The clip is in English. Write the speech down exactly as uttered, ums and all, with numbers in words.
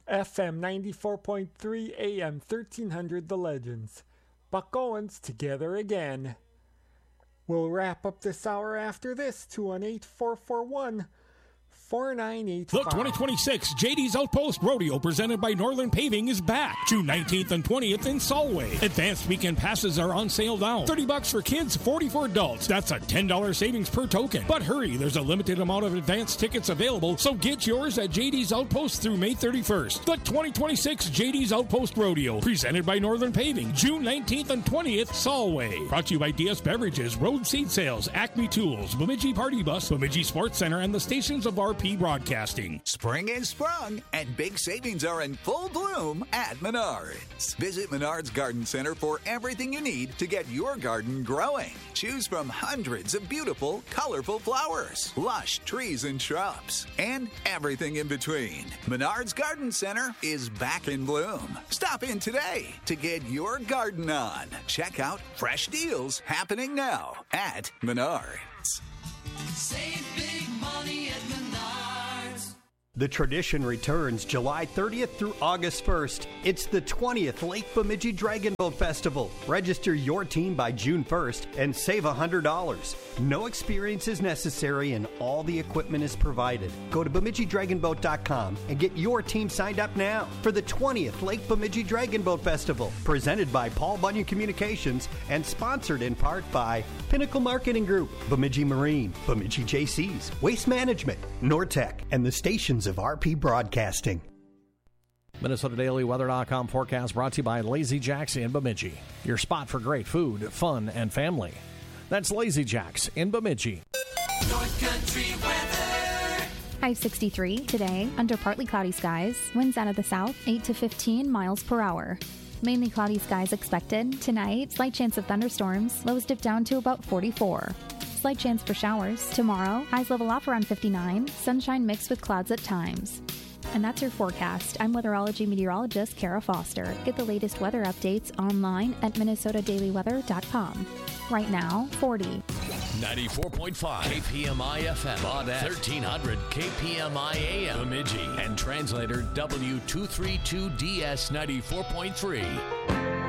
F M ninety-four point three, A M thirteen hundred The Legends. Buck Owens together again. We'll wrap up this hour after this. two one eight, four four one, four nine eight five. The twenty twenty-six J D's Outpost Rodeo presented by Northern Paving is back. June nineteenth and twentieth in Solway. Advanced weekend passes are on sale now. thirty bucks for kids, forty for adults. That's a ten dollars savings per token. But hurry, there's a limited amount of advanced tickets available, so get yours at J D's Outpost through May thirty-first. The twenty twenty-six J D's Outpost Rodeo presented by Northern Paving. June nineteenth and twentieth, Solway. Brought to you by D S Beverages, Road Seed Sales, Acme Tools, Bemidji Party Bus, Bemidji Sports Center, and the stations of R P Broadcasting. Spring is sprung, and big savings are in full bloom at Menards. Visit Menards Garden Center for everything you need to get your garden growing. Choose from hundreds of beautiful, colorful flowers, lush trees and shrubs, and everything in between. Menards Garden Center is back in bloom. Stop in today to get your garden on. Check out fresh deals happening now at Menards. Save big money at Menards. The tradition returns July thirtieth through August first. It's the twentieth Lake Bemidji Dragon Boat Festival. Register your team by June first and save one hundred dollars. No experience is necessary and all the equipment is provided. Go to Bemidji Dragon Boat dot com and get your team signed up now for the twentieth Lake Bemidji Dragon Boat Festival. Presented by Paul Bunyan Communications and sponsored in part by Pinnacle Marketing Group, Bemidji Marine, Bemidji J Cs, Waste Management, Nortec, and the stations of R P Broadcasting. Minnesota Daily Weather dot com forecast brought to you by Lazy Jacks in Bemidji. Your spot for great food, fun, and family. That's Lazy Jacks in Bemidji. North Country weather. High sixty-three today, under partly cloudy skies. Winds out of the south, eight to fifteen miles per hour. Mainly cloudy skies expected. Tonight, slight chance of thunderstorms. Lows dip down to about forty-four. Slight chance for showers. Tomorrow, highs level off around fifty-nine. Sunshine mixed with clouds at times. And that's your forecast. I'm weatherology meteorologist Kara Foster. Get the latest weather updates online at Minnesota Daily Weather dot com. Right now, forty. ninety-four point five K P M I F M, Baudette, thirteen hundred K P M I A M, Bemidji, and translator W two thirty-two D S ninety-four point three.